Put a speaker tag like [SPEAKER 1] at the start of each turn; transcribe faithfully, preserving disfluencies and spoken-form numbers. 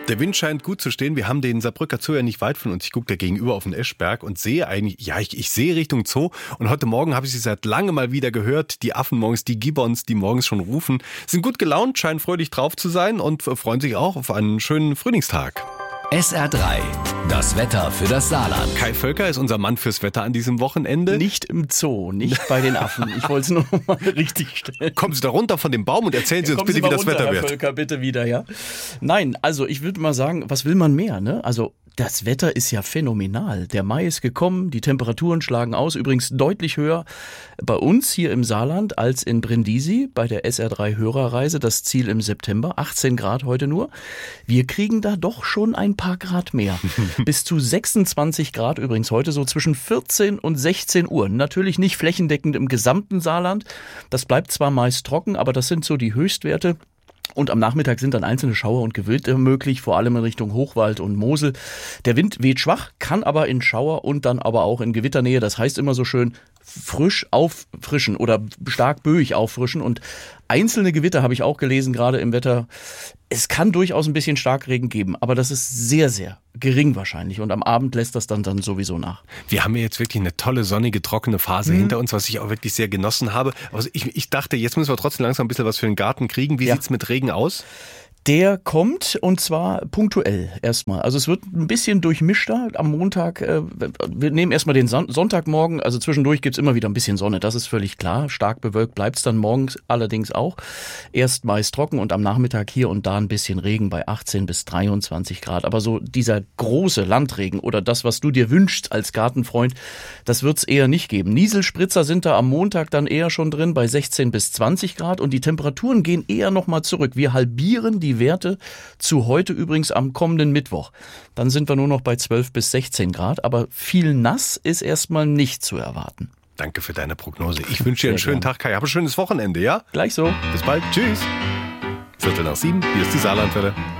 [SPEAKER 1] Der Wind scheint gut zu stehen. Wir haben den Saarbrücker Zoo ja nicht weit von uns. Ich gucke da gegenüber auf den Eschberg und sehe eigentlich, ja, ich, ich sehe Richtung Zoo. Und heute Morgen habe ich sie seit langem mal wieder gehört. Die Affen morgens, die Gibbons, die morgens schon rufen, sind gut gelaunt, scheinen fröhlich drauf zu sein und freuen sich auch auf einen schönen Frühlingstag.
[SPEAKER 2] S R drei, das Wetter für das Saarland.
[SPEAKER 1] Kai Völker ist unser Mann fürs Wetter an diesem Wochenende.
[SPEAKER 3] Nicht im Zoo, nicht bei den Affen. Ich wollte es nur noch mal richtig stellen.
[SPEAKER 1] Kommen Sie da runter von dem Baum und erzählen Sie uns
[SPEAKER 3] Kommen
[SPEAKER 1] bitte,
[SPEAKER 3] Sie
[SPEAKER 1] wie
[SPEAKER 3] mal
[SPEAKER 1] das
[SPEAKER 3] runter,
[SPEAKER 1] Wetter
[SPEAKER 3] Herr
[SPEAKER 1] wird.
[SPEAKER 3] Völker, bitte wieder, ja? Nein, also ich würde mal sagen, was will man mehr, ne? Also das Wetter ist ja phänomenal. Der Mai ist gekommen, die Temperaturen schlagen aus, übrigens deutlich höher bei uns hier im Saarland als in Brindisi bei der S R drei Hörerreise. Das Ziel im September, achtzehn Grad heute nur. Wir kriegen da doch schon ein paar Grad mehr. Bis zu sechsundzwanzig Grad übrigens heute so zwischen vierzehn und sechzehn Uhr. Natürlich nicht flächendeckend im gesamten Saarland. Das bleibt zwar meist trocken, aber das sind so die Höchstwerte. Und am Nachmittag sind dann einzelne Schauer und Gewitter möglich, vor allem in Richtung Hochwald und Mosel. Der Wind weht schwach, kann aber in Schauer und dann aber auch in Gewitternähe, das heißt immer so schön, frisch auffrischen oder stark böig auffrischen. Und einzelne Gewitter habe ich auch gelesen, gerade im Wetter. Es kann durchaus ein bisschen Starkregen geben, aber das ist sehr, sehr gering wahrscheinlich. Und am Abend lässt das dann, dann sowieso nach.
[SPEAKER 1] Wir haben ja jetzt wirklich eine tolle, sonnige, trockene Phase mhm. hinter uns, was ich auch wirklich sehr genossen habe. Also ich, ich dachte, jetzt müssen wir trotzdem langsam ein bisschen was für den Garten kriegen. Wie ja. sieht's mit Regen aus?
[SPEAKER 3] Der kommt und zwar punktuell erstmal. Also es wird ein bisschen durchmischter am Montag. Äh, wir nehmen erstmal den Son- Sonntagmorgen, also zwischendurch gibt's immer wieder ein bisschen Sonne, das ist völlig klar. Stark bewölkt bleibt's dann morgens allerdings auch. Erst meist trocken und am Nachmittag hier und da ein bisschen Regen bei achtzehn bis dreiundzwanzig Grad. Aber so dieser große Landregen oder das, was du dir wünschst als Gartenfreund, das wird's eher nicht geben. Nieselspritzer sind da am Montag dann eher schon drin bei sechzehn bis zwanzig Grad und die Temperaturen gehen eher nochmal zurück. Wir halbieren die Werte zu heute übrigens am kommenden Mittwoch. Dann sind wir nur noch bei zwölf bis sechzehn Grad, aber viel nass ist erstmal nicht zu erwarten.
[SPEAKER 1] Danke für deine Prognose. Ich wünsche dir einen schönen Tag, Kai. Hab ein schönes Wochenende, ja?
[SPEAKER 3] Gleich so.
[SPEAKER 1] Bis bald. Tschüss. Viertel nach sieben. Hier ist die Saarlandwelle.